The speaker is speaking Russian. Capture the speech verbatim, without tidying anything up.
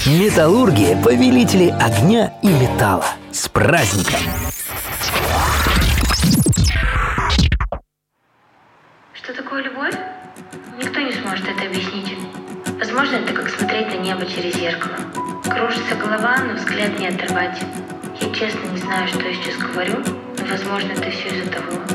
Металлурги – повелители огня и металла. С праздником! Что такое любовь? Никто не сможет это объяснить. Возможно, это как смотреть на небо через зеркало. Кружится голова, но взгляд не оторвать. Я честно не знаю, что я сейчас говорю, но, возможно, это все из-за того,